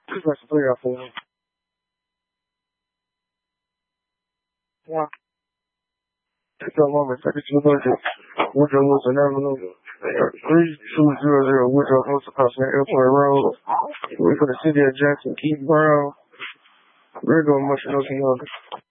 That's the player for me. Yeah. Take that moment, take it to the budget. Woodrow Wilson Avenue. 3200 Woodrow Wilson Crossing Airport Road. We're for the city of Jackson, Keith Brown. We're going to Motion Ocean.